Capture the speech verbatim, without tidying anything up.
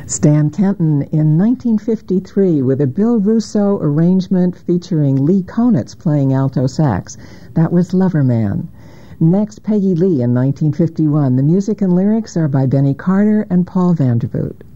Stan Kenton in nineteen fifty-three with a Bill Russo arrangement featuring Lee Konitz playing alto sax. That was Loverman. Next, Peggy Lee in nineteen fifty-one. The music and lyrics are by Benny Carter and Paul Vandervoot.